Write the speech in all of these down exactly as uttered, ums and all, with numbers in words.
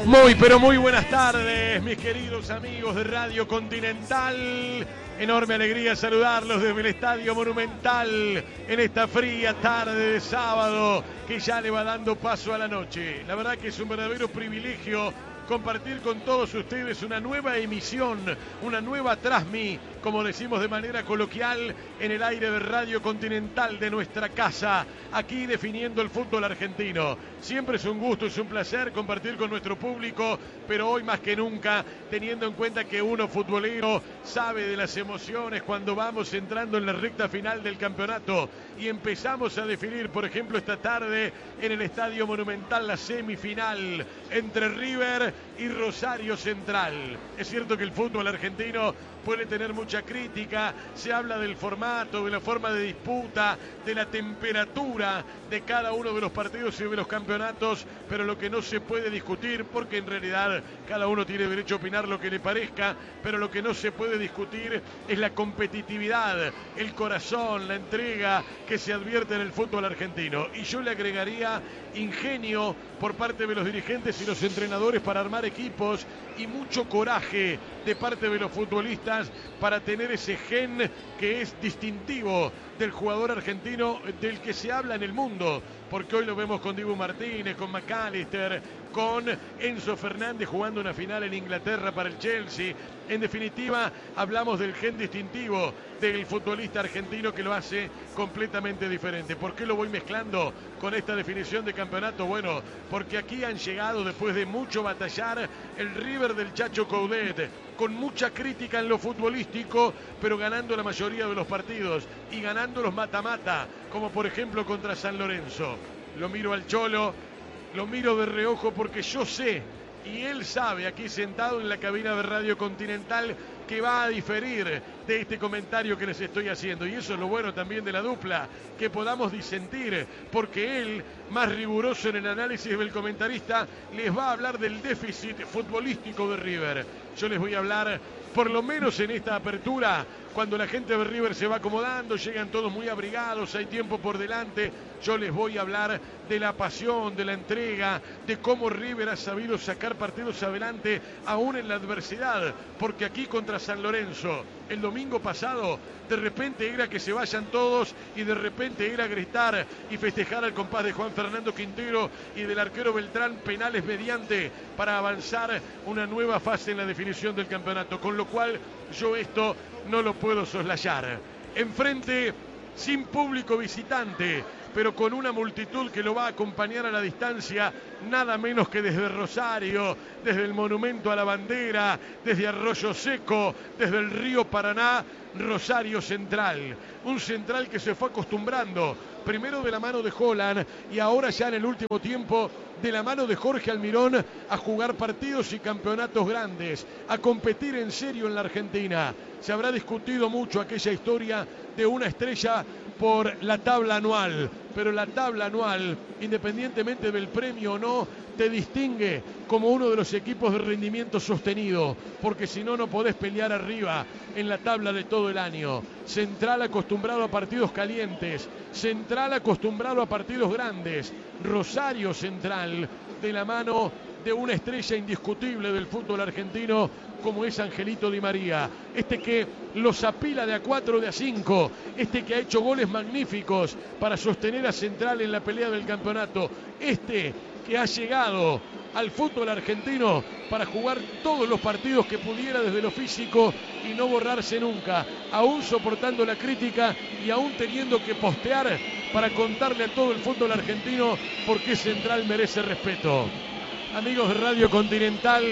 Muy, pero muy buenas tardes, mis queridos amigos de Radio Continental. Enorme alegría saludarlos desde el Estadio Monumental en esta fría tarde de sábado que ya le va dando paso a la noche. La verdad que es un verdadero privilegio compartir con todos ustedes una nueva emisión, una nueva transmi, como decimos de manera coloquial, en el aire de Radio Continental de nuestra casa, aquí definiendo el fútbol argentino. Siempre es un gusto, es un placer compartir con nuestro público, pero hoy más que nunca, teniendo en cuenta que uno futbolero sabe de las emociones cuando vamos entrando en la recta final del campeonato y empezamos a definir, por ejemplo, esta tarde en el Estadio Monumental la semifinal entre River y Rosario Central. Es cierto que el fútbol argentino puede tener mucha crítica, se habla del formato, de la forma de disputa, de la temperatura de cada uno de los partidos y de los campeonatos, pero lo que no se puede discutir, porque en realidad cada uno tiene derecho a opinar lo que le parezca, pero lo que no se puede discutir es la competitividad, el corazón, la entrega que se advierte en el fútbol argentino. Y yo le agregaría ingenio por parte de los dirigentes y los entrenadores para armar equipos y mucho coraje de parte de los futbolistas para tener ese gen que es distintivo del jugador argentino del que se habla en el mundo, porque hoy lo vemos con Dibu Martínez, con McAllister, con Enzo Fernández jugando una final en Inglaterra para el Chelsea. En definitiva, hablamos del gen distintivo del futbolista argentino que lo hace completamente diferente. ¿Por qué lo voy mezclando con esta definición de campeonato? Bueno, porque aquí han llegado, después de mucho batallar, el River del Chacho Coudet, con mucha crítica en lo futbolístico, pero ganando la mayoría de los partidos y ganando los mata-mata, como por ejemplo contra San Lorenzo. Lo miro al Cholo, lo miro de reojo porque yo sé, y él sabe, aquí sentado en la cabina de Radio Continental, que va a diferir de este comentario que les estoy haciendo. Y eso es lo bueno también de la dupla, que podamos disentir, porque él, más riguroso en el análisis del comentarista, les va a hablar del déficit futbolístico de River. Yo les voy a hablar, por lo menos en esta apertura, cuando la gente de River se va acomodando, llegan todos muy abrigados, hay tiempo por delante, yo les voy a hablar de la pasión, de la entrega, de cómo River ha sabido sacar partidos adelante aún en la adversidad, porque aquí contra San Lorenzo, el domingo pasado, de repente era que se vayan todos y de repente era gritar y festejar al compás de Juan Fernando Quintero y del arquero Beltrán, penales mediante, para avanzar una nueva fase en la definición del campeonato, con lo cual yo esto no lo puedo soslayar. Enfrente, sin público visitante, pero con una multitud que lo va a acompañar a la distancia, nada menos que desde Rosario, desde el Monumento a la Bandera, desde Arroyo Seco, desde el río Paraná, Rosario Central. Un Central que se fue acostumbrando, primero de la mano de Holland y ahora ya en el último tiempo de la mano de Jorge Almirón, a jugar partidos y campeonatos grandes, a competir en serio en la Argentina. Se habrá discutido mucho aquella historia de una estrella por la tabla anual, pero la tabla anual, independientemente del premio o no, te distingue como uno de los equipos de rendimiento sostenido, porque si no, no podés pelear arriba en la tabla de todo el año. Central acostumbrado a partidos calientes, Central acostumbrado a partidos grandes, Rosario Central de la mano de una estrella indiscutible del fútbol argentino como es Angelito Di María, este que los apila de a cuatro, de a cinco, este que ha hecho goles magníficos para sostener a Central en la pelea del campeonato, este que ha llegado al fútbol argentino para jugar todos los partidos que pudiera desde lo físico y no borrarse nunca, aún soportando la crítica y aún teniendo que postear para contarle a todo el fútbol argentino por qué Central merece respeto. Amigos de Radio Continental,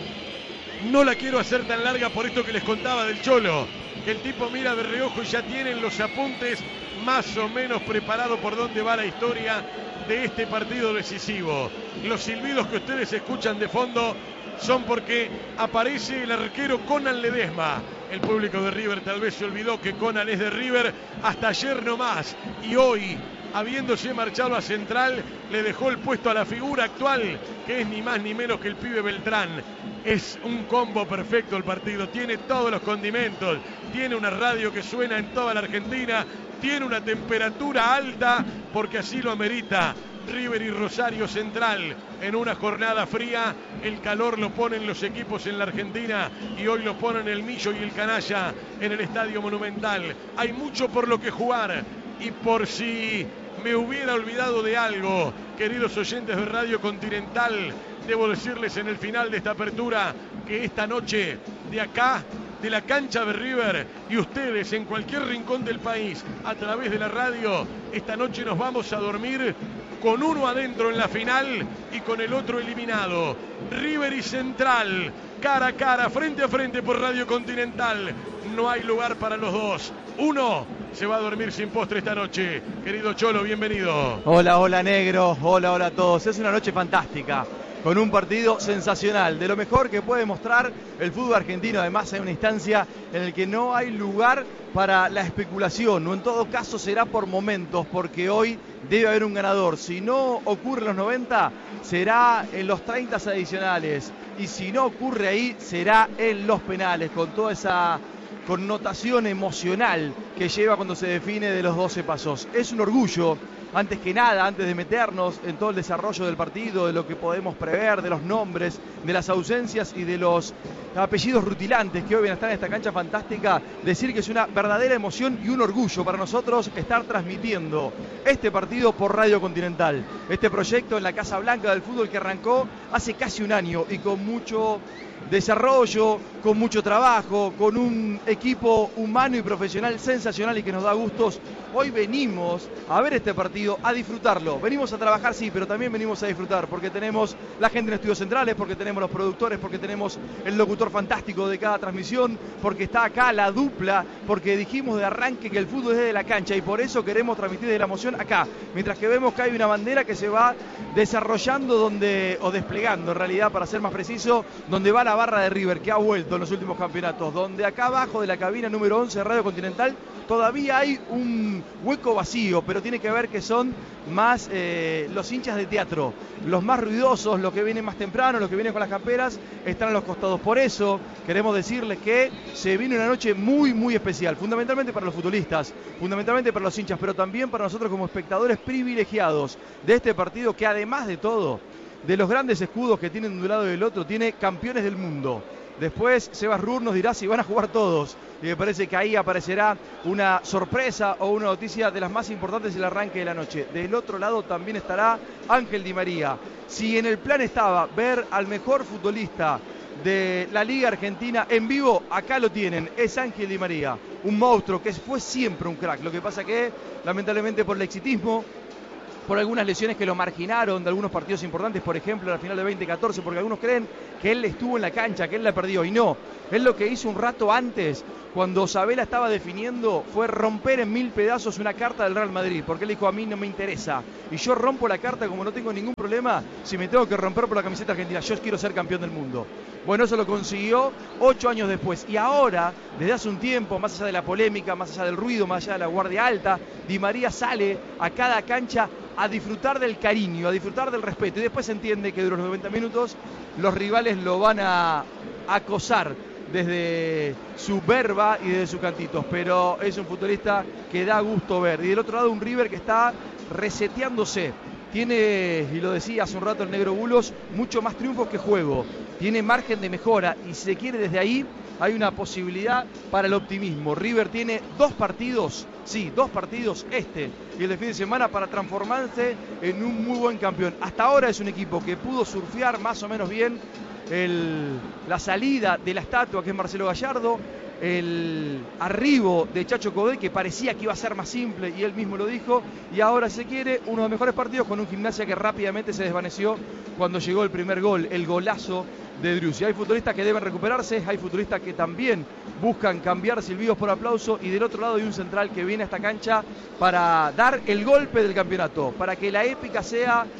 no la quiero hacer tan larga por esto que les contaba del Cholo, que el tipo mira de reojo y ya tienen los apuntes más o menos preparados por dónde va la historia de este partido decisivo. Los silbidos que ustedes escuchan de fondo son porque aparece el arquero Conan Ledesma. El público de River tal vez se olvidó que Conan es de River hasta ayer nomás, y hoy, habiéndose marchado a Central, le dejó el puesto a la figura actual, que es ni más ni menos que el pibe Beltrán. Es un combo perfecto el partido, tiene todos los condimentos, tiene una radio que suena en toda la Argentina, tiene una temperatura alta porque así lo amerita River y Rosario Central en una jornada fría. El calor lo ponen los equipos en la Argentina y hoy lo ponen el Millo y el Canalla en el Estadio Monumental. Hay mucho por lo que jugar y por si me hubiera olvidado de algo, queridos oyentes de Radio Continental, debo decirles en el final de esta apertura que esta noche de acá, de la cancha de River, y ustedes en cualquier rincón del país a través de la radio, esta noche nos vamos a dormir con uno adentro en la final y con el otro eliminado. River y Central, cara a cara, frente a frente por Radio Continental. No hay lugar para los dos. Uno se va a dormir sin postre esta noche. Querido Cholo, bienvenido. Hola, hola negro, hola, hola a todos. Es una noche fantástica, con un partido sensacional, de lo mejor que puede mostrar el fútbol argentino. Además hay una instancia en la que no hay lugar para la especulación, o en todo caso será por momentos, porque hoy debe haber un ganador. Si no ocurre en los noventa, será en los treinta adicionales, y si no ocurre ahí, será en los penales, con toda esa connotación emocional que lleva cuando se define de los doce pasos. Es un orgullo, antes que nada, antes de meternos en todo el desarrollo del partido, de lo que podemos prever, de los nombres, de las ausencias y de los apellidos rutilantes que hoy van a estar en esta cancha fantástica, decir que es una verdadera emoción y un orgullo para nosotros estar transmitiendo este partido por Radio Continental. Este proyecto en la Casa Blanca del fútbol que arrancó hace casi un año y con mucho desarrollo, con mucho trabajo, con un equipo humano y profesional sensacional y que nos da gustos. Hoy venimos a ver este partido, a disfrutarlo. Venimos a trabajar, sí, pero también venimos a disfrutar, porque tenemos la gente en estudios centrales, porque tenemos los productores, porque tenemos el locutor fantástico de cada transmisión, porque está acá la dupla, porque dijimos de arranque que el fútbol es de la cancha y por eso queremos transmitir de la emoción acá, mientras que vemos que hay una bandera que se va desarrollando donde, o desplegando en realidad, para ser más preciso, donde va la barra de River, que ha vuelto en los últimos campeonatos, donde acá abajo de la cabina número once de Radio Continental todavía hay un hueco vacío, pero tiene que ver que son más eh, los hinchas de teatro, los más ruidosos, los que vienen más temprano, los que vienen con las camperas, están a los costados. Por eso queremos decirles que se viene una noche muy, muy especial, fundamentalmente para los futbolistas, fundamentalmente para los hinchas, pero también para nosotros como espectadores privilegiados de este partido, que además de todo, de los grandes escudos que tienen de un lado y del otro, tiene campeones del mundo. Después Sebas Rur nos dirá si van a jugar todos, y me parece que ahí aparecerá una sorpresa o una noticia de las más importantes del arranque de la noche. Del otro lado también estará Ángel Di María. Si en el plan estaba ver al mejor futbolista de la Liga Argentina en vivo, acá lo tienen, es Ángel Di María, un monstruo que fue siempre un crack. Lo que pasa que lamentablemente por el exitismo, por algunas lesiones que lo marginaron de algunos partidos importantes, por ejemplo la final de veinte catorce, porque algunos creen que él estuvo en la cancha, que él la perdió, y no. Él lo que hizo un rato antes, cuando Sabela estaba definiendo, fue romper en mil pedazos una carta del Real Madrid, porque él dijo: a mí no me interesa, y yo rompo la carta como no tengo ningún problema si me tengo que romper por la camiseta argentina, yo quiero ser campeón del mundo. Bueno, eso lo consiguió ocho años después, y ahora, desde hace un tiempo, más allá de la polémica, más allá del ruido, más allá de la guardia alta, Di María sale a cada cancha a disfrutar del cariño, a disfrutar del respeto, y después se entiende que durante los noventa minutos los rivales lo van a acosar desde su verba y desde sus cantitos, pero es un futbolista que da gusto ver. Y del otro lado un River que está reseteándose, tiene, y lo decía hace un rato el negro Bulos, mucho más triunfos que juego, tiene margen de mejora, y si se quiere desde ahí hay una posibilidad para el optimismo. River tiene dos partidos, sí, dos partidos, este y el de fin de semana, para transformarse en un muy buen campeón. Hasta ahora es un equipo que pudo surfear más o menos bien el, la salida de la estatua, que es Marcelo Gallardo, el arribo de Chacho Coudet, que parecía que iba a ser más simple, y él mismo lo dijo, y ahora, si se quiere, uno de los mejores partidos con un Gimnasia que rápidamente se desvaneció cuando llegó el primer gol, el golazo de Driussi. Hay futbolistas que deben recuperarse, hay futbolistas que también buscan cambiar silbidos por aplauso, y del otro lado hay un central que viene a esta cancha para dar el golpe del campeonato, para que la épica sea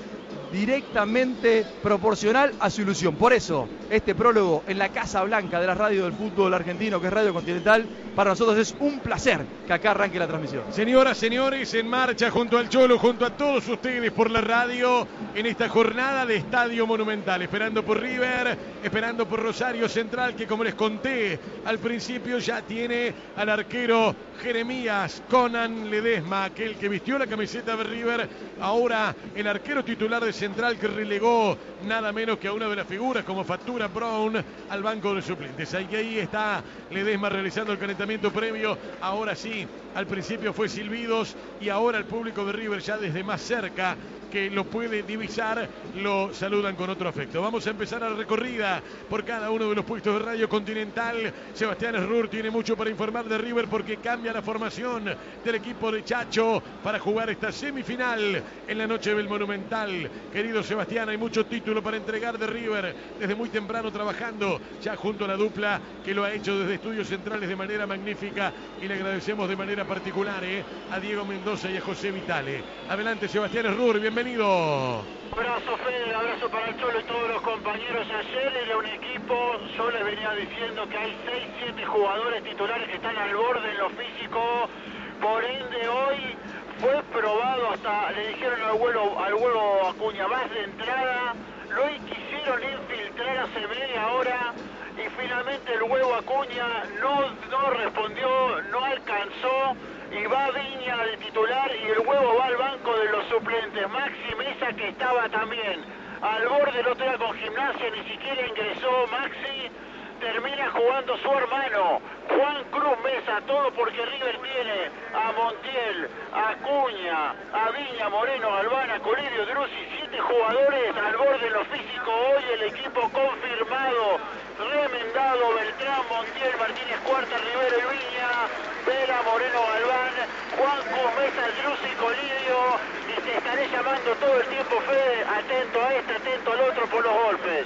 directamente proporcional a su ilusión. Por eso, este prólogo en la Casa Blanca de la radio del fútbol argentino, que es Radio Continental, para nosotros es un placer que acá arranque la transmisión. Señoras, señores, en marcha junto al Cholo, junto a todos ustedes por la radio, en esta jornada de Estadio Monumental, esperando por River, esperando por Rosario Central, que como les conté al principio ya tiene al arquero Jeremías Conan Ledesma, aquel que vistió la camiseta de River, ahora el arquero titular de Central, que relegó nada menos que a una de las figuras como Factura Brown al banco de suplentes. Ahí, ahí está Ledesma realizando el calentamiento previo. Ahora sí, al principio fue silbidos y ahora el público de River ya desde más cerca, que lo puede divisar, lo saludan con otro afecto. Vamos a empezar la recorrida por cada uno de los puestos de Radio Continental. Sebastián Srur tiene mucho para informar de River porque cambia la formación del equipo de Chacho para jugar esta semifinal en la noche del Monumental. Querido Sebastián, hay mucho título para entregar de River desde muy temprano trabajando ya junto a la dupla que lo ha hecho desde Estudios Centrales de manera magnífica y le agradecemos de manera particular eh, a Diego Mendoza y a José Vitale. Adelante Sebastián Srur, bienvenido. Bienvenido. Abrazo Fede, abrazo para el Cholo y todos los compañeros. Ayer era un equipo, yo les venía diciendo que hay seis siete jugadores titulares que están al borde en lo físico, por ende hoy fue probado, hasta le dijeron al vuelo, al vuelo Acuña, vas de entrada, lo quisieron infiltrar hace media hora y finalmente el huevo Acuña no, no respondió, no alcanzó. Y va Viña de titular y el huevo va al banco de los suplentes. Maxi Mesa, que estaba también al borde, el otro día con Gimnasia, ni siquiera ingresó Maxi. Termina jugando su hermano, Juan Cruz Mesa, todo porque River tiene a Montiel, a Acuña, a Viña, Moreno, Galván, a Colidio, Drussi, siete jugadores al borde en lo físico. Hoy el equipo confirmado, remendado, Beltrán, Montiel, Martínez Cuarta, Rivero y Viña, Vera, Moreno, Galván, Juan Cruz Mesa, Drussi, Colidio, y te estaré llamando todo el tiempo, Fede, atento a este, atento al otro por los golpes.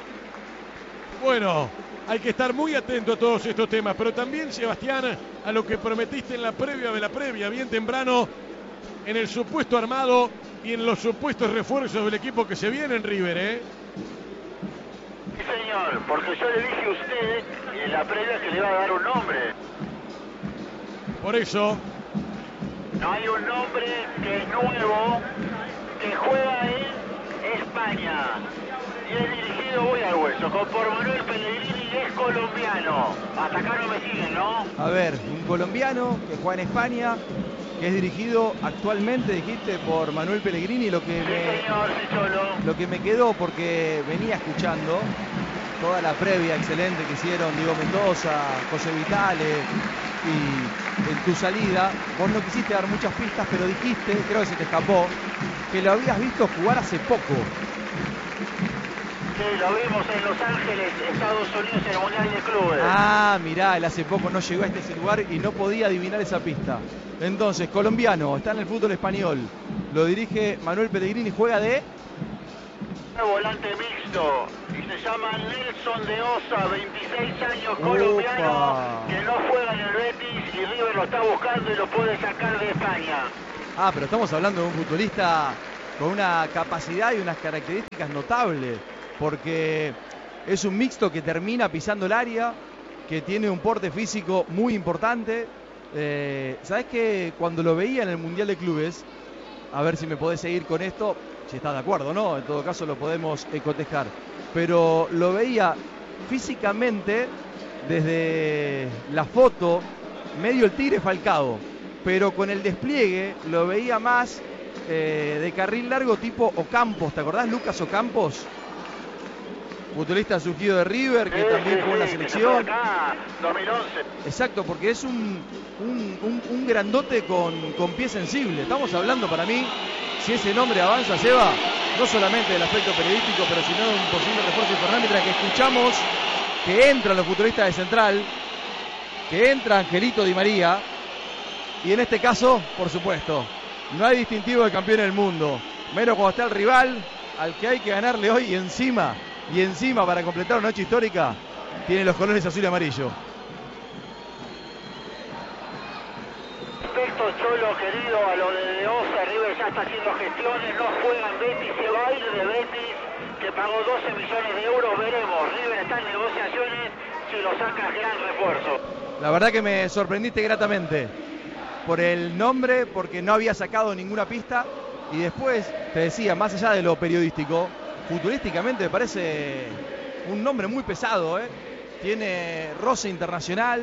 Bueno, hay que estar muy atento a todos estos temas, pero también, Sebastián, a lo que prometiste en la previa de la previa, bien temprano, en el supuesto armado y en los supuestos refuerzos del equipo que se viene en River, ¿eh? Sí, señor, porque yo le dije a usted en la previa que le iba a dar un nombre. Por eso... No hay un nombre que es nuevo, que juega en España. Y es dirigido, voy al hueso, con por Manuel Pellegrini, es colombiano. Hasta acá no me siguen, ¿no? A ver, un colombiano que juega en España, que es dirigido actualmente, dijiste, por Manuel Pellegrini. Lo que, sí, me, señor, sí, Cholo. Lo que me quedó, porque venía escuchando toda la previa excelente que hicieron Diego Mendoza, José Vitale, y en tu salida, vos no quisiste dar muchas pistas, pero dijiste, creo que se te escapó, que lo habías visto jugar hace poco. Sí, lo vimos en Los Ángeles, Estados Unidos, en el Mundial de Clubes. Ah, mirá, él hace poco no llegó a este lugar y no podía adivinar esa pista. Entonces, colombiano, está en el fútbol español, lo dirige Manuel Pellegrini, juega de... Volante mixto, y se llama Nelson de Osa, veintiséis años, colombiano, Opa. que no juega en el Betis y River lo está buscando y lo puede sacar de España. Ah, pero estamos hablando de un futbolista con una capacidad y unas características notables, porque es un mixto que termina pisando el área, que tiene un porte físico muy importante. Eh, ¿Sabés que cuando lo veía en el Mundial de Clubes, a ver si me podés seguir con esto, si estás de acuerdo, ¿no? En todo caso lo podemos eh, cotejar, pero lo veía físicamente desde la foto, medio el Tigre Falcao, pero con el despliegue lo veía más eh, de carril largo tipo Ocampos. ¿Te acordás, Lucas Ocampos? Futbolista surgido de River, que sí, también sí, jugó en la sí, selección. Acá, dos mil once. Exacto, porque es un, un, un, un grandote con, con pie sensible. Estamos hablando, para mí, si ese nombre avanza, Seba, no solamente del aspecto periodístico, pero sino de un posible refuerzo infernal, mientras que escuchamos que entran los futbolistas de Central, que entra Angelito Di María, y en este caso, por supuesto, no hay distintivo de campeón del mundo, menos cuando está el rival al que hay que ganarle hoy, y encima, y encima para completar una noche histórica, tiene los colores azul y amarillo. Perfecto, Cholo, negro querido, a lo de De Osa. River ya está haciendo gestiones, no juega en Betis, se va a ir de Betis, que pagó doce millones de euros. Veremos, River está en negociaciones, si lo saca gran refuerzo. La verdad que me sorprendiste gratamente por el nombre, porque no había sacado ninguna pista, y después, te decía, más allá de lo periodístico, futurísticamente me parece un nombre muy pesado, ¿eh? Tiene roce internacional,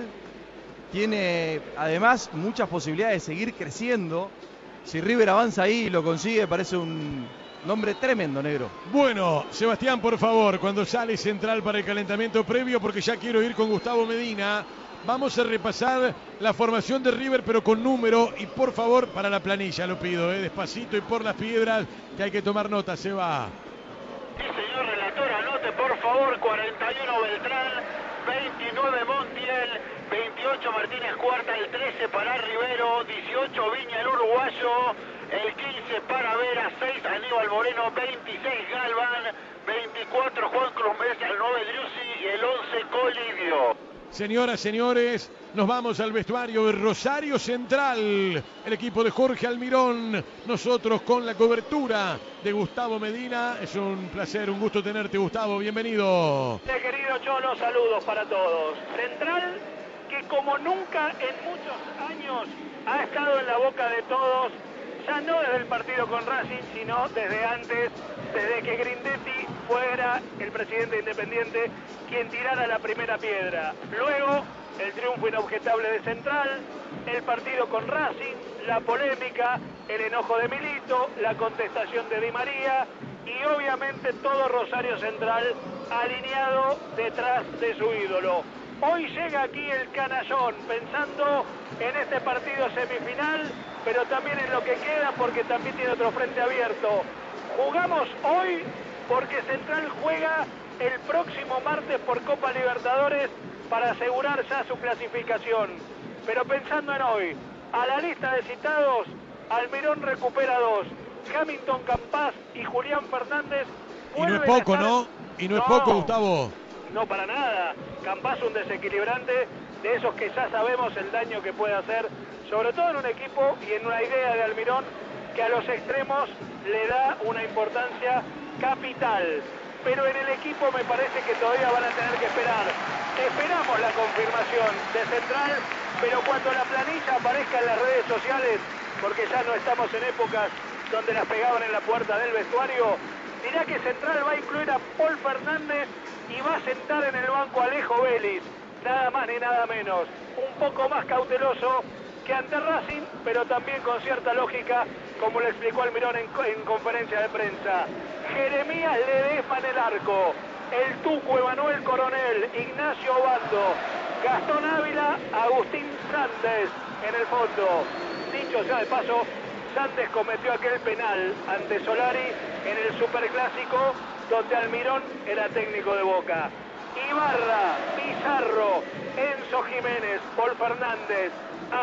tiene además muchas posibilidades de seguir creciendo. Si River avanza ahí y lo consigue, parece un nombre tremendo, negro. Bueno, Sebastián, por favor, cuando sale Central para el calentamiento previo, porque ya quiero ir con Gustavo Medina, vamos a repasar la formación de River, pero con número, y por favor, para la planilla, lo pido, ¿eh? Despacito y por las piedras, que hay que tomar nota, Seba. Sí, señor relator, anote por favor: cuarenta y uno Beltrán, veintinueve Montiel, veintiocho Martínez Cuarta, el trece para Rivero, dieciocho Viña el uruguayo, el quince para Vera, seis Aníbal Moreno, veintiséis Galván, veinticuatro Juan Cruz Mesa, el nueve Driussi y el once Colidio. Señoras, señores, nos vamos al vestuario de Rosario Central, el equipo de Jorge Almirón, nosotros con la cobertura de Gustavo Medina. Es un placer, un gusto tenerte, Gustavo, bienvenido. Sí, querido Cholo, saludos para todos. Central, que como nunca en muchos años ha estado en la boca de todos, ya no desde el partido con Racing, sino desde antes, desde que Grindetti fuera el presidente Independiente quien tirara la primera piedra. Luego, el triunfo inobjetable de Central, el partido con Racing, la polémica, el enojo de Milito, la contestación de Di María y obviamente todo Rosario Central alineado detrás de su ídolo. Hoy llega aquí el canallón pensando en este partido semifinal, pero también en lo que queda, porque también tiene otro frente abierto. Jugamos hoy porque Central juega el próximo martes por Copa Libertadores para asegurar ya su clasificación. Pero pensando en hoy, a la lista de citados, Almirón recupera dos, Hamilton Campás y Julián Fernández. Y no es poco, estar... ¿no? Y no, no es poco, Gustavo. No, para nada. Campás un desequilibrante de esos que ya sabemos el daño que puede hacer, sobre todo en un equipo y en una idea de Almirón que a los extremos le da una importancia capital. Pero en el equipo me parece que todavía van a tener que esperar. Esperamos la confirmación de Central, pero cuando la planilla aparezca en las redes sociales, porque ya no estamos en épocas donde las pegaban en la puerta del vestuario, dirá que Central va a incluir a Paul Fernández y va a sentar en el banco a Alejo Vélez, nada más ni nada menos. Un poco más cauteloso que ante Racing, pero también con cierta lógica, como le explicó Almirón en, en conferencia de prensa. Jeremías Ledesma en el arco, el Tucu Emanuel Coronel, Ignacio Obando, Gastón Ávila, Agustín Sández en el fondo. Dicho sea de paso, Sández cometió aquel penal ante Solari en el Superclásico, donde Almirón era técnico de Boca. Ibarra, Pizarro, Enzo Jiménez, Paul Fernández,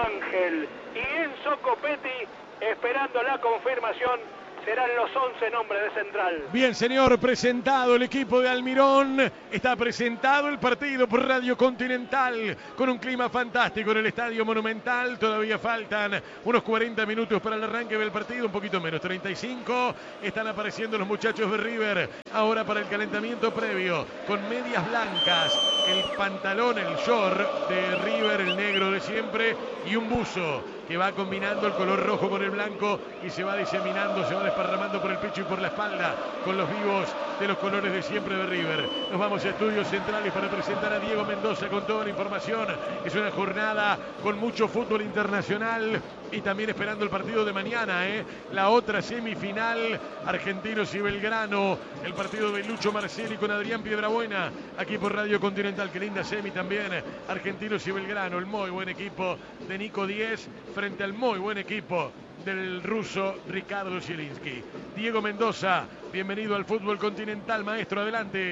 Ángel y Enzo Copetti esperando la confirmación. Serán los once nombres de Central. Bien, señor, presentado el equipo de Almirón. Está presentado el partido por Radio Continental con un clima fantástico en el Estadio Monumental. Todavía faltan unos cuarenta minutos para el arranque del partido, un poquito menos, treinta y cinco. Están apareciendo los muchachos de River ahora para el calentamiento previo con medias blancas, el pantalón, el short de River, el negro de siempre, y un buzo que va combinando el color rojo con el blanco y se va diseminando, se va desparramando por el pecho y por la espalda con los vivos de los colores de siempre de River. Nos vamos a estudios centrales para presentar a Diego Mendoza con toda la información. Es una jornada con mucho fútbol internacional y también esperando el partido de mañana, ¿eh? La otra semifinal, Argentinos y Belgrano, el partido de Lucho Marcelli con Adrián Piedrabuena, aquí por Radio Continental. Qué linda semi también, Argentinos y Belgrano, el muy buen equipo de Nico Díez frente al muy buen equipo del ruso Ricardo Zielinski. Diego Mendoza, bienvenido al fútbol continental, maestro, adelante.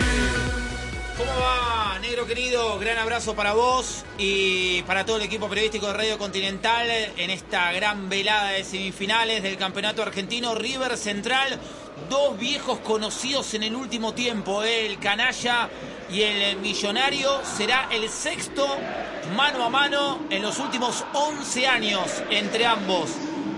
¿Cómo va, negro querido? Gran abrazo para vos y para todo el equipo periodístico de Radio Continental en esta gran velada de semifinales del campeonato argentino. River Central, dos viejos conocidos en el último tiempo, ¿eh? El canalla y el millonario. Será el sexto mano a mano en los últimos once años entre ambos.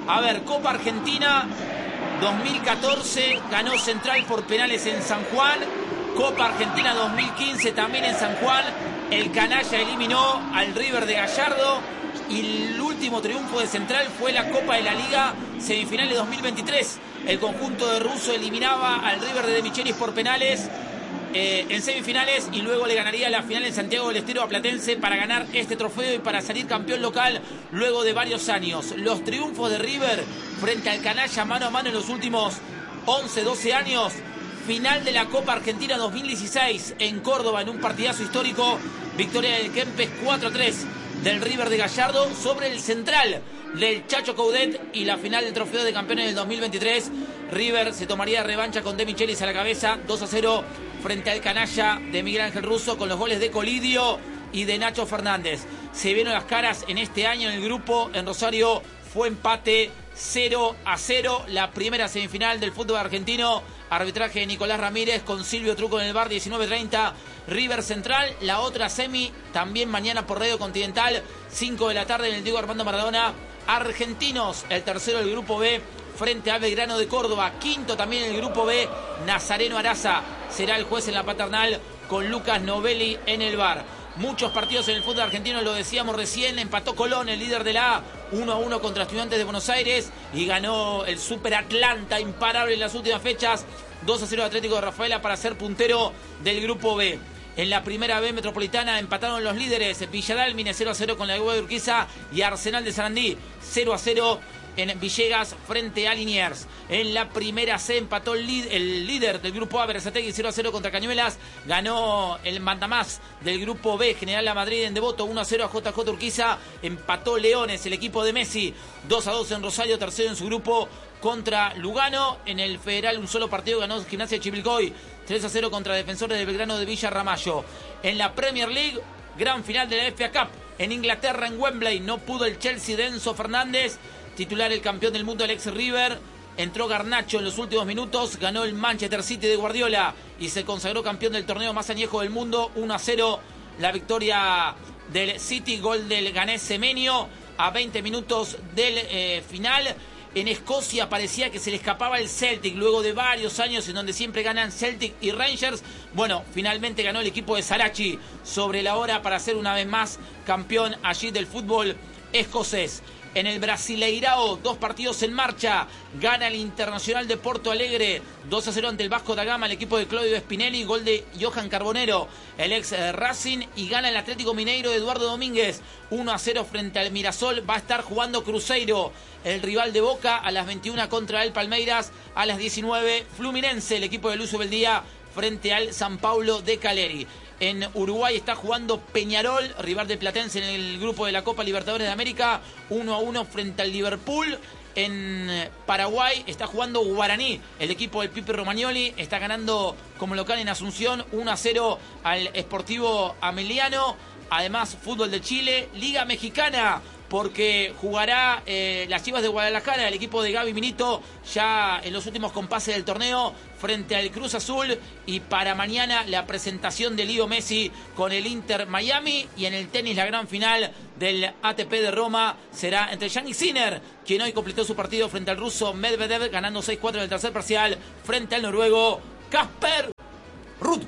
A ver, Copa Argentina dos mil catorce, ganó Central por penales en San Juan. Copa Argentina dos mil quince también en San Juan. El canalla eliminó al River de Gallardo. Y el último triunfo de Central fue la Copa de la Liga semifinales dos mil veintitrés. El conjunto de Russo eliminaba al River de De Michelis por penales eh, en semifinales y luego le ganaría la final en Santiago del Estero a Platense para ganar este trofeo y para salir campeón local luego de varios años. Los triunfos de River frente al canalla mano a mano en los últimos once, doce años. Final de la Copa Argentina dos mil dieciséis en Córdoba en un partidazo histórico. Victoria del Kempes cuatro a tres del River de Gallardo sobre el Central del Chacho Coudet, y la final del trofeo de campeones del dos mil veintitrés. River se tomaría revancha con De Michelis a la cabeza, dos a cero frente al canalla de Miguel Ángel Russo, con los goles de Colidio y de Nacho Fernández. Se vieron las caras en este año en el grupo. En Rosario fue empate cero a cero. La primera semifinal del fútbol argentino, arbitraje de Nicolás Ramírez con Silvio Truco en el bar, diecinueve treinta, River Central. La otra semi también mañana por Radio Continental, cinco de la tarde en el Diego Armando Maradona. Argentinos, el tercero del grupo B, frente a Belgrano de Córdoba. Quinto también en el grupo B, Nazareno Araza será el juez en la paternal con Lucas Novelli en el bar. Muchos partidos en el fútbol argentino, lo decíamos recién. Empató Colón, el líder de la A, uno a uno contra Estudiantes de Buenos Aires, y ganó el Super Atlanta, imparable en las últimas fechas, dos a cero Atlético de Rafaela para ser puntero del grupo B. En la primera B metropolitana empataron los líderes Villadalmine cero a cero con la U de Urquiza y Arsenal de Sarandí cero a cero en Villegas frente a Liniers. En la primera C empató el, el líder del grupo A, Berazategui, cero a cero contra Cañuelas. Ganó el mandamás del grupo B, General La Madrid, en Devoto, uno a cero a J J Urquiza. Empató Leones, el equipo de Messi, dos a dos en Rosario, tercero en su grupo contra Lugano. En el Federal un solo partido ganó Gimnasia de Chivilcoy, tres a cero contra Defensores de Belgrano de Villa Ramallo. En la Premier League, gran final de la F A Cup en Inglaterra, en Wembley. No pudo el Chelsea de Enzo Fernández titular el campeón del mundo, el ex River. Entró Garnacho en los últimos minutos, ganó el Manchester City de Guardiola y se consagró campeón del torneo más añejo del mundo, uno a cero la victoria del City, gol del ganés Semenyo a veinte minutos del eh, final. En Escocia parecía que se le escapaba el Celtic luego de varios años en donde siempre ganan Celtic y Rangers. Bueno, finalmente ganó el equipo de Sarachi sobre la hora para ser una vez más campeón allí del fútbol escocés. En el Brasileirao, dos partidos en marcha. Gana el Internacional de Porto Alegre dos a cero ante el Vasco da Gama, el equipo de Claudio Spinelli, gol de Johan Carbonero, el ex Racing. Y gana el Atlético Mineiro de Eduardo Domínguez uno a cero frente al Mirasol. Va a estar jugando Cruzeiro, el rival de Boca, a las veintiuna contra el Palmeiras. A las diecinueve, Fluminense, el equipo de Lucio Beldía, frente al San Paulo de Caleri. En Uruguay está jugando Peñarol, rival de Platense en el grupo de la Copa Libertadores de América, uno a uno frente al Liverpool. En Paraguay está jugando Guaraní, el equipo del Pipe Romagnoli, está ganando como local en Asunción uno a cero al Sportivo Ameliano. Además, fútbol de Chile, Liga Mexicana, porque jugará eh, las Chivas de Guadalajara, el equipo de Gaby Minito, ya en los últimos compases del torneo, frente al Cruz Azul. Y para mañana la presentación de Leo Messi con el Inter Miami. Y en el tenis la gran final del A T P de Roma será entre Yannick Sinner, quien hoy completó su partido frente al ruso Medvedev, ganando seis cuatro en el tercer parcial, frente al noruego Casper Ruud.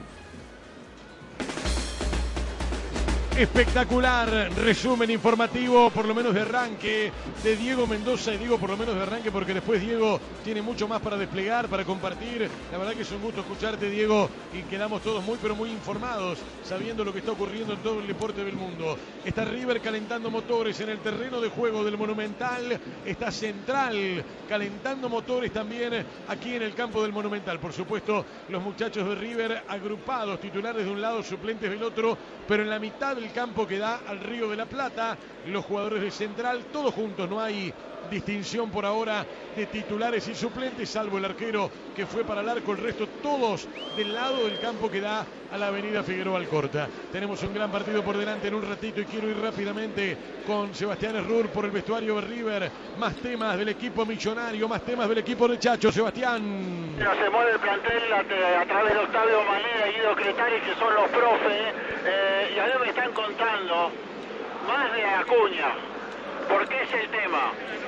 Espectacular resumen informativo, por lo menos de arranque, de Diego Mendoza. Y digo por lo menos de arranque porque después Diego tiene mucho más para desplegar, para compartir. La verdad que es un gusto escucharte, Diego, y quedamos todos muy pero muy informados, sabiendo lo que está ocurriendo en todo el deporte del mundo. Está River calentando motores en el terreno de juego del Monumental. Está Central calentando motores también aquí en el campo del Monumental. Por supuesto, los muchachos de River agrupados, titulares de un lado, suplentes del otro, pero en la mitad del campo que da al Río de la Plata, los jugadores de Central, todos juntos. No hay distinción por ahora de titulares y suplentes, salvo el arquero que fue para el arco. El resto todos del lado del campo que da a la avenida Figueroa Alcorta. Tenemos un gran partido por delante en un ratito y quiero ir rápidamente con Sebastián Errur por el vestuario de River. Más temas del equipo millonario, más temas del equipo de Chacho. Sebastián. Se mueve el plantel a, a través de Octavio Manera y Guido Cretari, que son los profes, eh, y a ver me están contando más de Acuña, porque es el tema.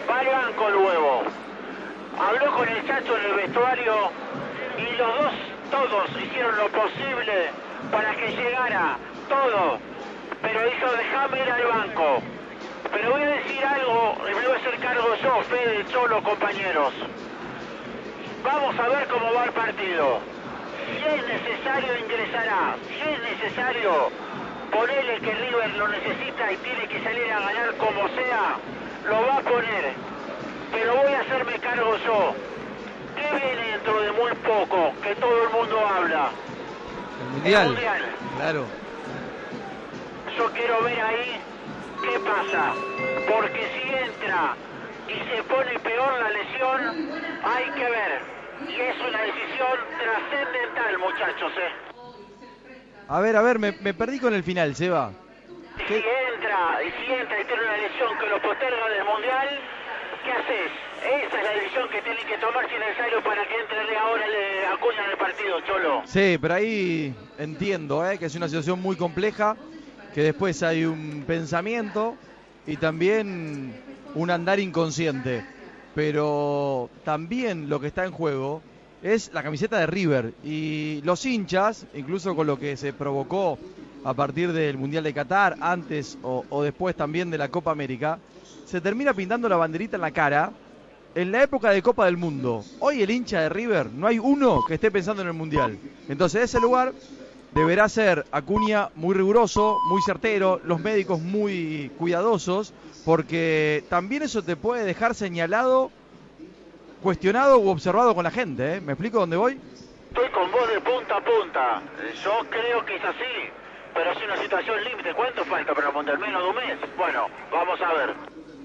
va al banco luego. Habló con el Chacho en el vestuario y los dos, todos hicieron lo posible para que llegara, todo. Pero dijo, déjame ir al banco. Pero voy a decir algo, y me voy a hacer cargo yo, Fede, Cholo, compañeros. Vamos a ver cómo va el partido. Si es necesario, ingresará. Si es necesario, ponele que River lo necesita y tiene que salir a ganar como sea, lo va a poner. Pero voy a hacerme cargo yo. ¿Qué viene dentro de muy poco? Que todo el mundo habla. El mundial. El mundial. Claro. Yo quiero ver ahí qué pasa. Porque si entra y se pone peor la lesión, hay que ver. Y es una decisión trascendental, muchachos, ¿eh? A ver, a ver, me, me perdí con el final, Seba. Y si entra, y si entra y tiene una lesión que lo posterga del Mundial, ¿qué haces? Esa es la decisión que tienen que tomar si es necesario para que entre ahora le Acuña en el partido, Cholo. Sí, pero ahí entiendo, ¿eh? Que es una situación muy compleja, que después hay un pensamiento y también un andar inconsciente. Pero también lo que está en juego es la camiseta de River. Y los hinchas, incluso con lo que se provocó a partir del Mundial de Qatar, antes o, o después también de la Copa América, se termina pintando la banderita en la cara en la época de Copa del Mundo. Hoy el hincha de River, no hay uno que esté pensando en el Mundial. Entonces ese lugar deberá ser Acuña muy riguroso, muy certero, los médicos muy cuidadosos, porque también eso te puede dejar señalado, cuestionado u observado con la gente, ¿eh? ¿Me explico dónde voy? Estoy con vos de punta a punta. Yo creo que es así, pero es una situación límite. ¿Cuánto falta para el Mundial? ¿Menos de un mes? Bueno, vamos a ver.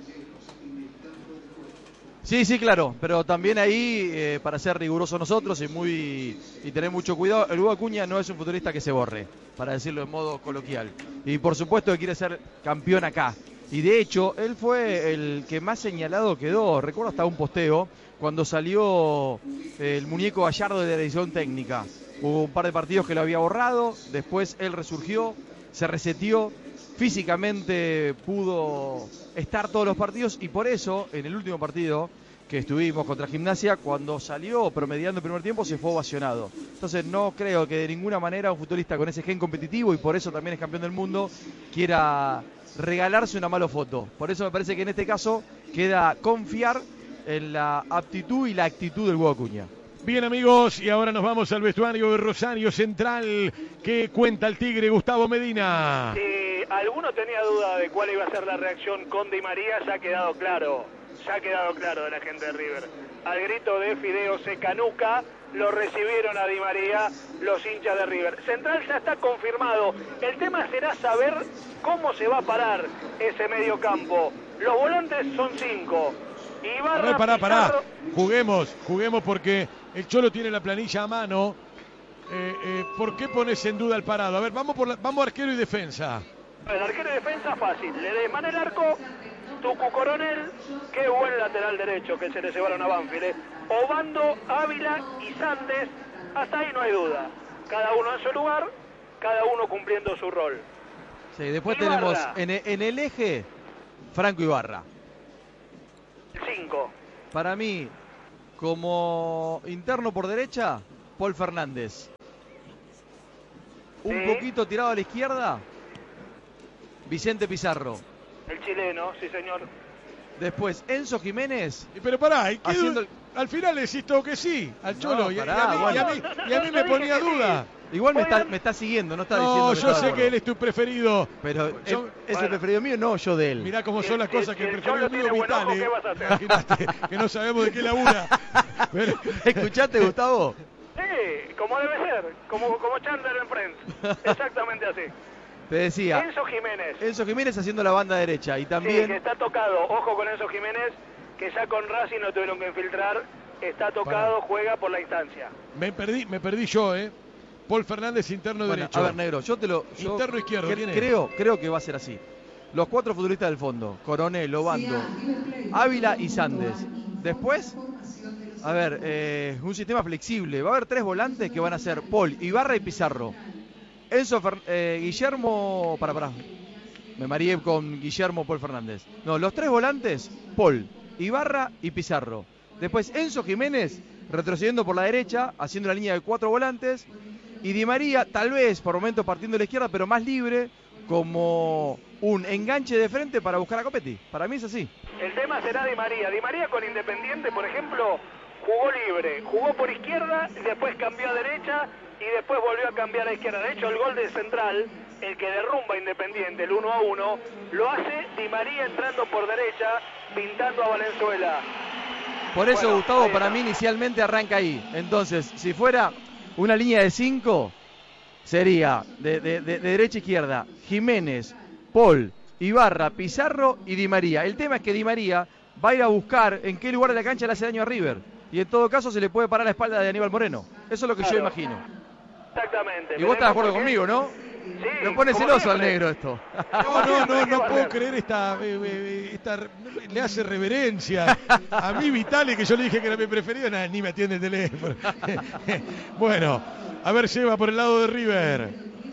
Sí, sí, claro, pero también ahí, eh, para ser rigurosos nosotros y muy y tener mucho cuidado, el Hugo Acuña no es un futbolista que se borre, para decirlo en modo coloquial. Y por supuesto que quiere ser campeón acá. Y de hecho, él fue el que más señalado quedó. Recuerdo hasta un posteo cuando salió el muñeco Gallardo de la edición técnica. Hubo un par de partidos que lo había borrado, después él resurgió, se reseteó, físicamente pudo estar todos los partidos y por eso, en el último partido que estuvimos contra Gimnasia, cuando salió promediando el primer tiempo se fue ovacionado. Entonces no creo que de ninguna manera un futbolista con ese gen competitivo, y por eso también es campeón del mundo, quiera regalarse una mala foto. Por eso me parece que en este caso queda confiar en la aptitud y la actitud del Hugo Acuña. Bien, amigos, y ahora nos vamos al vestuario de Rosario Central. ¿Qué cuenta el Tigre Gustavo Medina? Si alguno tenía duda de cuál iba a ser la reacción con Di María, ya ha quedado claro, ya ha quedado claro de la gente de River. Al grito de Fideo se canuca, lo recibieron a Di María los hinchas de River. Central ya está confirmado. El tema será saber cómo se va a parar ese medio campo. Los volantes son cinco. Ibarra, a ver, pará, pará. Pizarro... Juguemos, juguemos porque el Cholo tiene la planilla a mano. Eh, eh, ¿Por qué pones en duda el parado? A ver, vamos por la, vamos arquero y defensa. El arquero y defensa fácil. Ledesma en el arco, Tucu Coronel, qué buen lateral derecho que se le llevaron a Banfield. ¿eh? Obando, Ávila y Sandes, hasta ahí no hay duda. Cada uno en su lugar, cada uno cumpliendo su rol. Sí, después Ibarra. tenemos en, en el eje Franco Ibarra. cinco. Para mí, como interno por derecha, Paul Fernández. Un Sí. poquito tirado a la izquierda, Vicente Pizarro. El chileno, sí señor. Después, Enzo Jiménez. Y Pero pará, ¿y qué Haciendo du- al final le decís todo que sí, al Cholo. No, y, y pará, a mí, y, a bueno. mí, y a mí me ponía duda. Igual me está, Oigan. me está siguiendo, no está diciendo No, que yo está de sé acuerdo. que él es tu preferido. Pero Yo- es, es el bueno. preferido mío, no yo de él. Mirá cómo son las Si el- cosas, si que el el preferido Cholo mío tiene buen ojo, Vitale. ¿qué vas a hacer? Imagínate, que no sabemos de qué labura. Pero- ¿Escuchaste, Gustavo? Sí, como debe ser, como, como Chandler en Friends. Exactamente así. Te decía, Enzo Jiménez. Enzo Jiménez haciendo la banda derecha y Sí, también... que está tocado. Ojo con Enzo Jiménez, que ya con Racing no tuvieron que infiltrar. Está tocado, Pará. juega por la instancia. me perdí, me perdí yo, ¿eh? Paul Fernández, interno Bueno, derecho. a ver, negro, yo te lo... yo Interno izquierdo, cre- ¿quién es? creo, creo que va a ser así. Los cuatro futbolistas del fondo, Coronel, Obando, Ávila y Sandes. Después, a ver, eh, un sistema flexible. Va a haber tres volantes que van a ser Paul, Ibarra y Pizarro. Enzo, Fer- eh, Guillermo... Para, para. Me mareé con Guillermo Paul Fernández. No, los tres volantes, Paul, Ibarra y Pizarro. Después Enzo Jiménez retrocediendo por la derecha, haciendo la línea de cuatro volantes. Y Di María, tal vez por momentos partiendo de la izquierda, pero más libre, como un enganche de frente para buscar a Copetti. Para mí es así. El tema será Di María. Di María con Independiente, por ejemplo, jugó libre, jugó por izquierda, después cambió a derecha y después volvió a cambiar a izquierda. De hecho, el gol de Central, el que derrumba Independiente, el uno a uno, lo hace Di María entrando por derecha, pintando a Valenzuela. Por eso, Bueno, Gustavo, ahí para está. mí inicialmente arranca ahí. Entonces, si fuera una línea de cinco, sería de, de, de, de derecha a izquierda Jiménez, Paul, Ibarra, Pizarro y Di María. El tema es que Di María va a ir a buscar en qué lugar de la cancha le hace daño a River. Y en todo caso se le puede parar la espalda de Aníbal Moreno. Eso es lo que Claro. yo imagino. Exactamente. Y vos estás de acuerdo Veremos conmigo, ¿no? por qué. Sí, Lo pone como celoso al siempre. negro esto. No, no, no, ¿Qué no va a puedo hacer? creer esta, eh, eh, esta. Le hace reverencia. A mí, Vitali, que yo le dije que era mi preferido, nada, ni me atiende el teléfono. Bueno, a ver, Seba por el lado de River.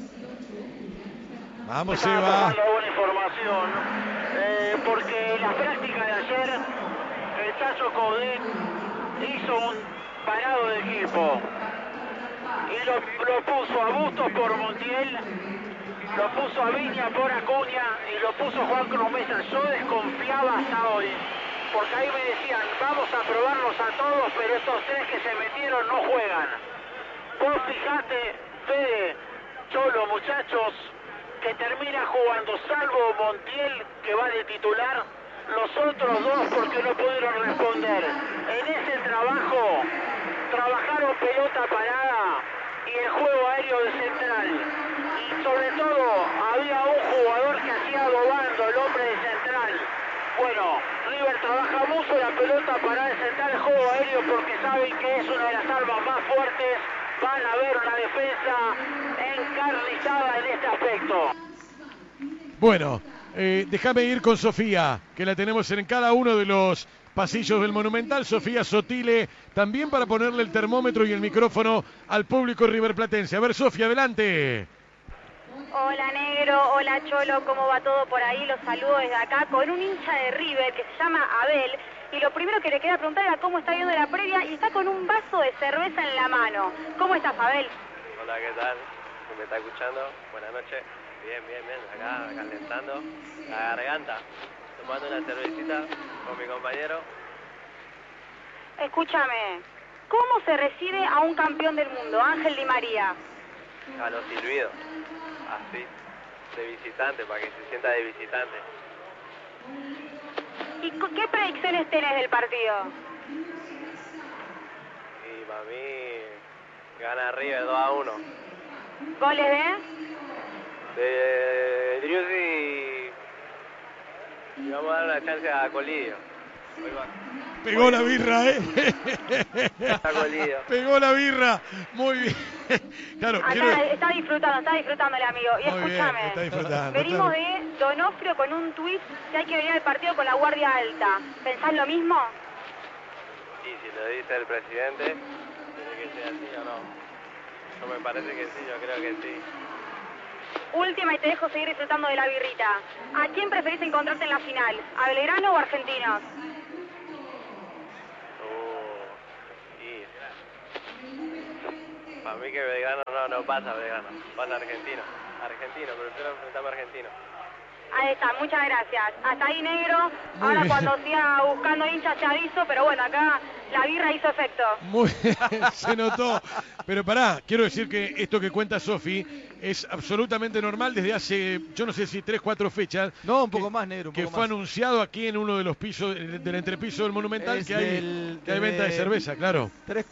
Vamos, Estaba Seba. tomando buena información, eh, porque en la práctica de ayer, el Tazo Coudet hizo un parado de equipo y lo, lo puso a Bustos por Montiel, lo puso a Viña por Acuña y lo puso Juan Cruz Mesa. Yo desconfiaba hasta hoy, porque ahí me decían, vamos a probarlos a todos, pero estos tres que se metieron no juegan. Vos fijate, Fede, Cholo, muchachos, que termina jugando, salvo Montiel, que va de titular, los otros dos porque no pudieron responder. En ese trabajo, trabajaron pelota parada y el juego aéreo de Central. Y sobre todo, había un jugador que hacía dobando, el hombre de Central. Bueno, River trabaja mucho la pelota parada de Central, el juego aéreo, porque saben que es una de las armas más fuertes. Van a ver una defensa encarnizada en este aspecto. Bueno, eh, déjame ir con Sofía, que la tenemos en cada uno de los pasillos del Monumental. Sofía Sotile, también para ponerle el termómetro y el micrófono al público riverplatense. A ver, Sofía, adelante. Hola Negro, hola Cholo, ¿cómo va todo por ahí? Los saludo desde acá con un hincha de River que se llama Abel. Y lo primero que le quería preguntar era cómo está viendo la previa y está con un vaso de cerveza en la mano. ¿Cómo estás, Abel? Hola, ¿qué tal? ¿Me está escuchando? Buenas noches. Bien, bien, bien. Acá calentando la garganta. Tomando una cervecita con mi compañero. Escúchame, ¿cómo se recibe a un campeón del mundo, Ángel Di María? A los silbidos. Así. De visitante, para que se sienta de visitante. ¿Y co- qué predicciones tenés del partido? Y para mí gana River dos a uno. ¿Goles de? De Driussi y vamos a dar una chance a Colidio. Hoy va. Pegó la birra, ¿eh? Está Colidio. Pegó la birra. Muy bien. Claro, Acá quiero... está disfrutando, está disfrutando el amigo. Y Muy bien, escúchame, está disfrutando, venimos claro. de Donofrio con un tuit que hay que venir al partido con la guardia alta. ¿Pensás lo mismo? Y si lo dice el presidente, tiene que ser así o no. Yo me parece que sí, yo creo que sí. Última y te dejo seguir disfrutando de la birrita. ¿A quién preferís encontrarte en la final? ¿A Belgrano o Argentinos? Uh, y... Para mí que Belgrano no, no pasa Belgrano, pasa Argentino. Argentino, prefiero enfrentarme a Argentino. Ahí está, muchas gracias. Hasta ahí, Negro. Muy Ahora bien. cuando siga buscando hinchas te aviso, pero bueno, acá la birra hizo efecto. Muy se notó. Pero pará, quiero decir que esto que cuenta Sofi es absolutamente normal desde hace, yo no sé si tres, cuatro fechas. No, un poco que, más, negro, un que poco fue más. anunciado aquí en uno de los pisos, del entrepiso del Monumental, Es que hay, del- que hay venta de de- cerveza, claro. Tres